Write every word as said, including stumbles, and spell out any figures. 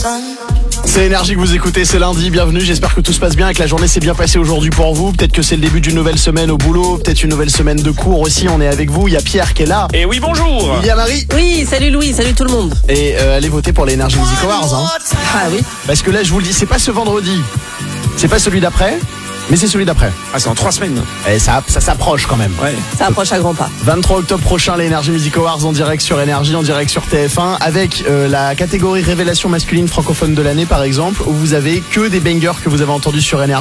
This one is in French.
C'est Énergie que vous écoutez, c'est lundi, bienvenue, j'espère que tout se passe bien et que la journée s'est bien passée aujourd'hui pour vous. Peut-être que c'est le début d'une nouvelle semaine au boulot, peut-être une nouvelle semaine de cours aussi, on est avec vous, il y a Pierre qui est là. Et oui, bonjour. Il y a Marie. Oui, salut Louis, salut tout le monde. Et euh, allez voter pour les Energy Music Awards, hein. Ah oui. Parce que là je vous le dis, c'est pas ce vendredi, c'est pas celui d'après, mais c'est celui d'après. Ah, c'est en trois semaines. Et ça, ça s'approche quand même. Ouais. Ça approche à grands pas. vingt-trois octobre prochain, les Energy Music Awards en direct sur Énergie, en direct sur T F un, avec euh, la catégorie révélation masculine francophone de l'année par exemple, où vous avez que des bangers que vous avez entendus sur Énergie.